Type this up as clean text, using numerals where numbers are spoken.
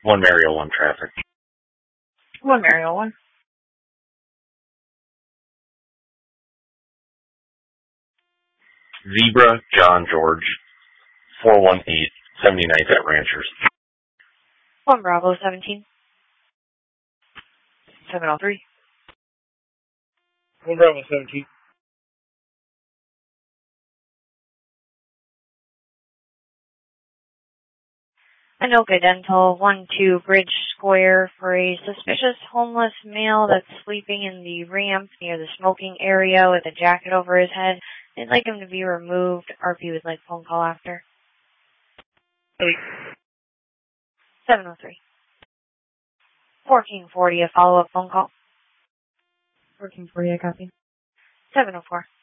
1 Mariel, 1 traffic. 1 Mariel, 1. Zebra, John George, 418, 79th at Ranchers. 1 Bravo, 17. 703. 1 Bravo, 17. Anoka Dental, 1-2 Bridge Square for a suspicious homeless male that's sleeping in the ramp near the smoking area with a jacket over his head. They'd like him to be removed. RP would like phone call after. 703. 1440, a follow-up phone call. 1440, I copy. 704.